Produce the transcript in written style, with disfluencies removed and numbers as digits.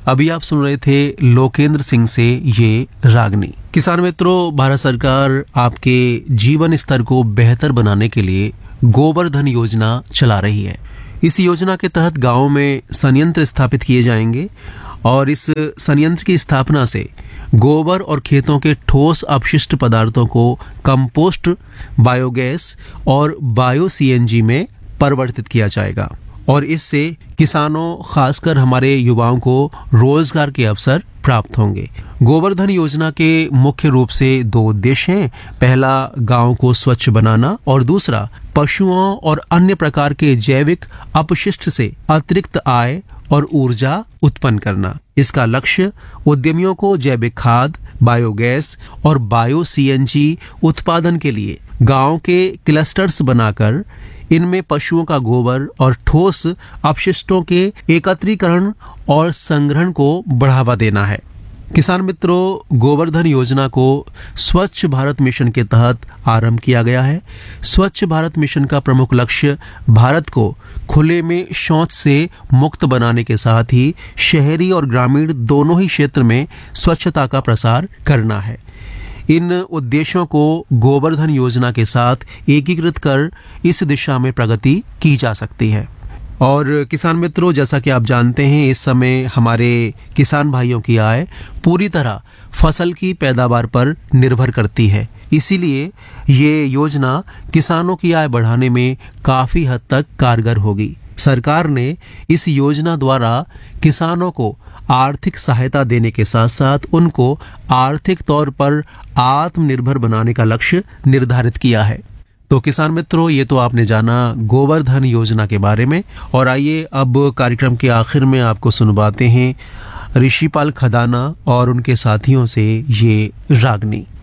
अभी आप सुन रहे थे लोकेंद्र सिंह से ये रागनी। किसान मित्रों, भारत सरकार आपके जीवन स्तर को बेहतर बनाने के लिए गोवर्धन योजना चला रही है। इस योजना के तहत गाँव में संयंत्र स्थापित किए जाएंगे और इस संयंत्र की स्थापना से गोबर और खेतों के ठोस अपशिष्ट पदार्थों को कंपोस्ट, बायोगैस और बायो सीएनजी में परिवर्तित किया जाएगा और इससे किसानों, खासकर हमारे युवाओं को रोजगार के अवसर प्राप्त होंगे। गोवर्धन योजना के मुख्य रूप से 2 उद्देश्य हैं। पहला, गांव को स्वच्छ बनाना और दूसरा, पशुओं और अन्य प्रकार के जैविक अपशिष्ट से अतिरिक्त आय और ऊर्जा उत्पन्न करना। इसका लक्ष्य उद्यमियों को जैविक खाद, बायोगैस और बायो सीएनजी उत्पादन के लिए गांव के क्लस्टर्स बनाकर इनमें पशुओं का गोबर और ठोस अपशिष्टों के एकत्रीकरण और संग्रहण को बढ़ावा देना है। किसान मित्रों, गोवर्धन योजना को स्वच्छ भारत मिशन के तहत आरंभ किया गया है। स्वच्छ भारत मिशन का प्रमुख लक्ष्य भारत को खुले में शौच से मुक्त बनाने के साथ ही शहरी और ग्रामीण दोनों ही क्षेत्र में स्वच्छता का प्रसार करना है। इन उद्देश्यों को गोवर्धन योजना के साथ एकीकृत कर इस दिशा में प्रगति की जा सकती है। और किसान मित्रों, जैसा कि आप जानते हैं, इस समय हमारे किसान भाइयों की आय पूरी तरह फसल की पैदावार पर निर्भर करती है। इसीलिए ये योजना किसानों की आय बढ़ाने में काफ़ी हद तक कारगर होगी। सरकार ने इस योजना द्वारा किसानों को आर्थिक सहायता देने के साथ साथ उनको आर्थिक तौर पर आत्मनिर्भर बनाने का लक्ष्य निर्धारित किया है। तो किसान मित्रों, ये तो आपने जाना गोवर्धन योजना के बारे में। और आइए अब कार्यक्रम के आखिर में आपको सुनवाते हैं ऋषिपाल खदाना और उनके साथियों से ये रागनी।